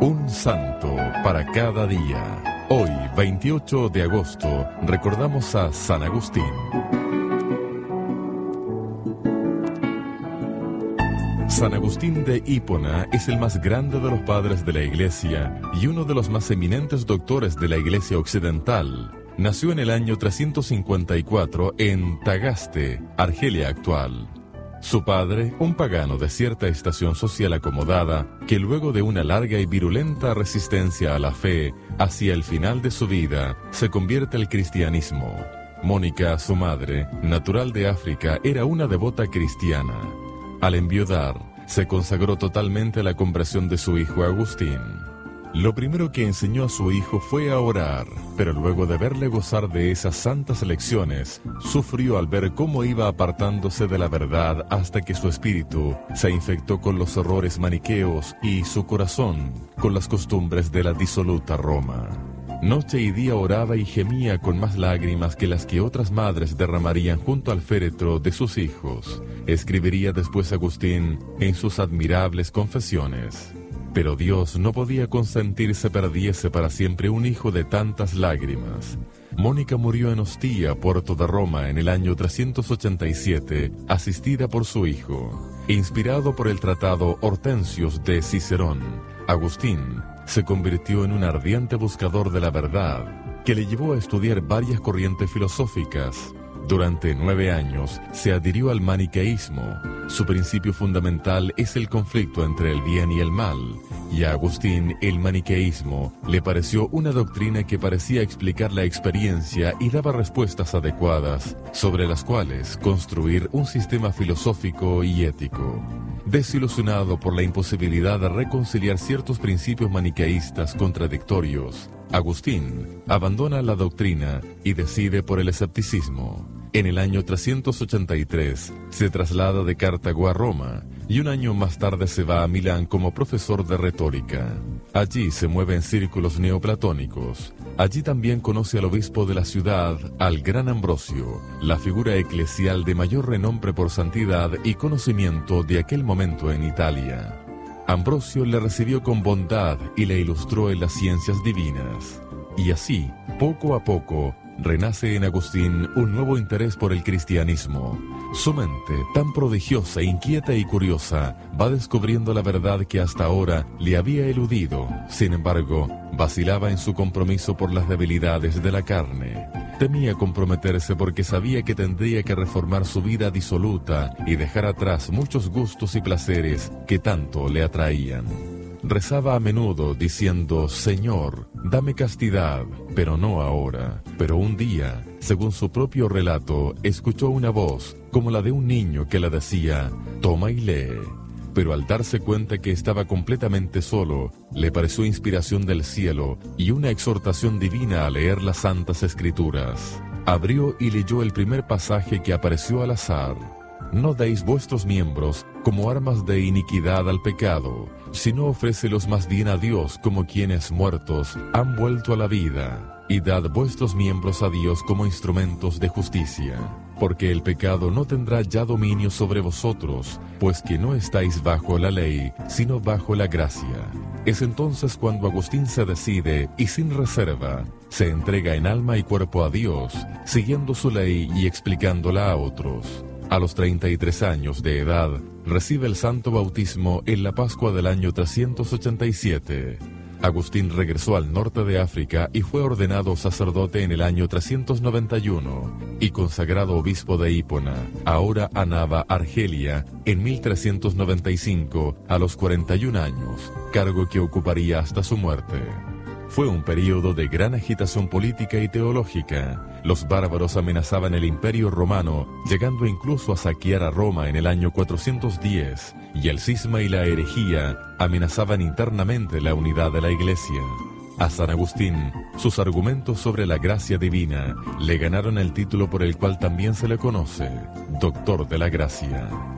Un santo para cada día. Hoy, 28 de agosto, recordamos a San Agustín. San Agustín de Hipona es el más grande de los padres de la Iglesia y uno de los más eminentes doctores de la Iglesia occidental. Nació en el año 354 en Tagaste, Argelia actual. Su padre, un pagano de cierta estación social acomodada, que luego de una larga y virulenta resistencia a la fe, hacia el final de su vida, se convierte al cristianismo. Mónica, su madre, natural de África, era una devota cristiana. Al enviudar, se consagró totalmente a la conversión de su hijo Agustín. Lo primero que enseñó a su hijo fue a orar, pero luego de verle gozar de esas santas lecciones, sufrió al ver cómo iba apartándose de la verdad hasta que su espíritu se infectó con los errores maniqueos y su corazón con las costumbres de la disoluta Roma. Noche y día oraba y gemía con más lágrimas que las que otras madres derramarían junto al féretro de sus hijos. Escribiría después Agustín en sus admirables confesiones. Pero Dios no podía consentir se perdiese para siempre un hijo de tantas lágrimas. Mónica murió en Ostia, puerto de Roma, en el año 387, asistida por su hijo. Inspirado por el tratado Hortensius de Cicerón, Agustín se convirtió en un ardiente buscador de la verdad, que le llevó a estudiar varias corrientes filosóficas. Durante 9 años se adhirió al maniqueísmo. Su principio fundamental es el conflicto entre el bien y el mal, y a Agustín el maniqueísmo le pareció una doctrina que parecía explicar la experiencia y daba respuestas adecuadas sobre las cuales construir un sistema filosófico y ético. Desilusionado por la imposibilidad de reconciliar ciertos principios maniqueístas contradictorios, Agustín abandona la doctrina y decide por el escepticismo. En el año 383 se traslada de Cartago a Roma y un año más tarde se va a Milán como profesor de retórica. Allí se mueve en círculos neoplatónicos. Allí también conoce al obispo de la ciudad, al gran Ambrosio, la figura eclesial de mayor renombre por santidad y conocimiento de aquel momento en Italia. Ambrosio le recibió con bondad y le ilustró en las ciencias divinas. Y así, poco a poco, renace en Agustín un nuevo interés por el cristianismo. Su mente, tan prodigiosa, inquieta y curiosa, va descubriendo la verdad que hasta ahora le había eludido. Sin embargo, vacilaba en su compromiso por las debilidades de la carne. Temía comprometerse porque sabía que tendría que reformar su vida disoluta y dejar atrás muchos gustos y placeres que tanto le atraían. Rezaba a menudo diciendo: Señor, dame castidad, pero no ahora. Pero un día, según su propio relato, escuchó una voz, como la de un niño que le decía: toma y lee. Pero al darse cuenta que estaba completamente solo, le pareció inspiración del cielo y una exhortación divina a leer las Santas Escrituras. Abrió y leyó el primer pasaje que apareció al azar. No deis vuestros miembros como armas de iniquidad al pecado, sino ofrécelos más bien a Dios como quienes muertos han vuelto a la vida, y dad vuestros miembros a Dios como instrumentos de justicia. Porque el pecado no tendrá ya dominio sobre vosotros, pues que no estáis bajo la ley, sino bajo la gracia. Es entonces cuando Agustín se decide, y sin reserva, se entrega en alma y cuerpo a Dios, siguiendo su ley y explicándola a otros. A los 33 años de edad, recibe el santo bautismo en la Pascua del año 387. Agustín regresó al norte de África y fue ordenado sacerdote en el año 391 y consagrado obispo de Hipona, ahora Annaba, Argelia, en 1395 a los 41 años, cargo que ocuparía hasta su muerte. Fue un período de gran agitación política y teológica. Los bárbaros amenazaban el Imperio Romano, llegando incluso a saquear a Roma en el año 410, y el cisma y la herejía amenazaban internamente la unidad de la Iglesia. A San Agustín, sus argumentos sobre la gracia divina le ganaron el título por el cual también se le conoce, Doctor de la Gracia.